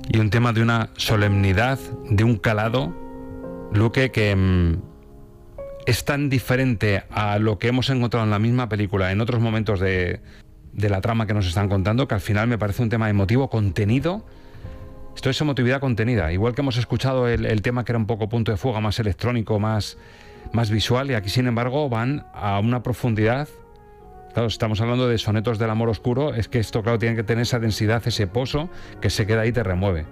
Y un tema de una solemnidad, de un calado, Luque, que es tan diferente a lo que hemos encontrado en la misma película en otros momentos de la trama que nos están contando, que al final me parece un tema emotivo, contenido. Esto es emotividad contenida, igual que hemos escuchado el tema que era un poco punto de fuga, más electrónico, más visual, y aquí sin embargo van a una profundidad. Claro, estamos hablando de sonetos del amor oscuro, es que esto, claro, tiene que tener esa densidad, ese pozo que se queda ahí y te remueve.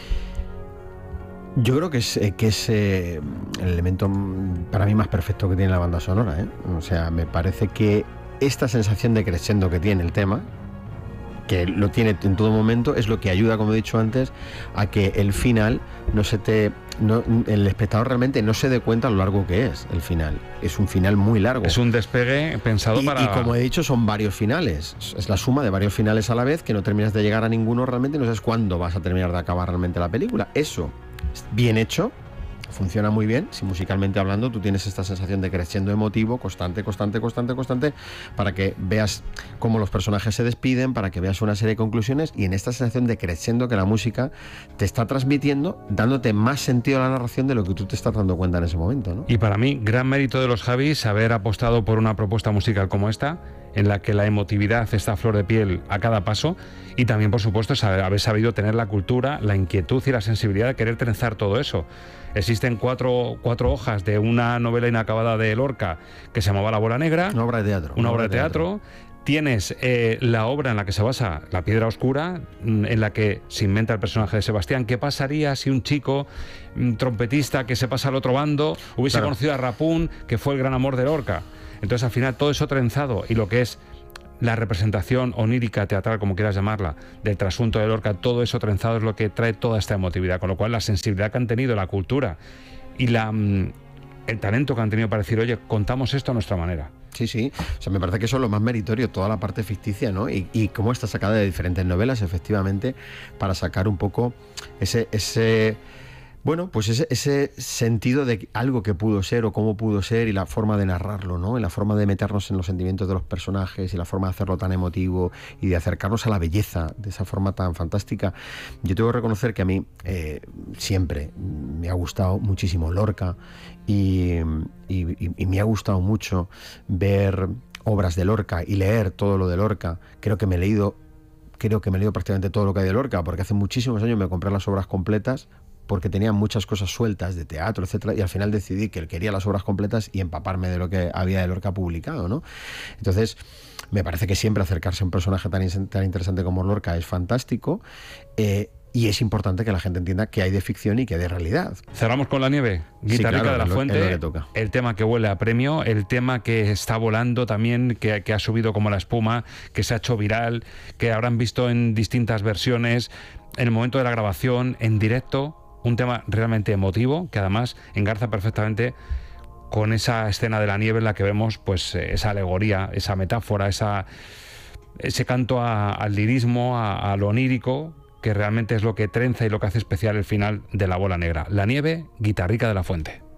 Yo creo que es el elemento para mí más perfecto que tiene la banda sonora, ¿eh? O sea, me parece que esta sensación de crescendo que tiene el tema, que lo tiene en todo momento, es lo que ayuda, como he dicho antes, a que el final el espectador realmente no se dé cuenta lo largo que es el final. Es un final muy largo. Es un despegue pensado para... Y como he dicho, son varios finales. Es la suma de varios finales a la vez, que no terminas de llegar a ninguno realmente, no sabes cuándo vas a terminar de acabar realmente la película. Eso, bien hecho, funciona muy bien. Si musicalmente hablando tú tienes esta sensación de crescendo emotivo constante, para que veas cómo los personajes se despiden, para que veas una serie de conclusiones, y en esta sensación de crescendo que la música te está transmitiendo, dándote más sentido a la narración de lo que tú te estás dando cuenta en ese momento, ¿no? Y para mí, gran mérito de los Javis haber apostado por una propuesta musical como esta, en la que la emotividad está a flor de piel a cada paso, y también, por supuesto, haber sabido tener la cultura, la inquietud y la sensibilidad de querer trenzar todo eso. Existen cuatro hojas de una novela inacabada de Lorca que se llamaba La bola negra. Una obra de teatro. Una obra de teatro. Tienes la obra en la que se basa La piedra oscura, en la que se inventa el personaje de Sebastián. ¿Qué pasaría si un chico trompetista que se pasa al otro bando hubiese conocido a Rapún, que fue el gran amor de Lorca? Entonces, al final, todo eso trenzado, y lo que es la representación onírica, teatral, como quieras llamarla, del trasunto de Lorca, todo eso trenzado es lo que trae toda esta emotividad. Con lo cual, la sensibilidad que han tenido, la cultura y el talento que han tenido para decir, oye, contamos esto a nuestra manera. Sí. O sea, me parece que eso es lo más meritorio, toda la parte ficticia, ¿no? Y cómo está sacada de diferentes novelas, efectivamente, para sacar un poco ese sentido de algo que pudo ser o cómo pudo ser, y la forma de narrarlo, ¿no? Y la forma de meternos en los sentimientos de los personajes, y la forma de hacerlo tan emotivo y de acercarnos a la belleza de esa forma tan fantástica. Yo tengo que reconocer que a mí siempre me ha gustado muchísimo Lorca, y me ha gustado mucho ver obras de Lorca y leer todo lo de Lorca. Creo que me he leído prácticamente todo lo que hay de Lorca, porque hace muchísimos años me compré las obras completas, porque tenía muchas cosas sueltas de teatro, etcétera, y al final decidí que quería las obras completas y empaparme de lo que había de Lorca publicado, ¿no? Entonces, me parece que siempre acercarse a un personaje tan interesante como Lorca es fantástico, y es importante que la gente entienda que hay de ficción y que hay de realidad. Cerramos con La nieve, Guitarrica de la Fuente, es lo que toca. El tema que huele a premio, el tema que está volando también, que ha subido como la espuma, que se ha hecho viral, que habrán visto en distintas versiones, en el momento de la grabación, en directo. Un tema realmente emotivo, que además engarza perfectamente con esa escena de la nieve en la que vemos pues esa alegoría, esa metáfora, ese canto al lirismo, a lo onírico, que realmente es lo que trenza y lo que hace especial el final de La bola negra. La nieve, Guitarrica de la Fuente.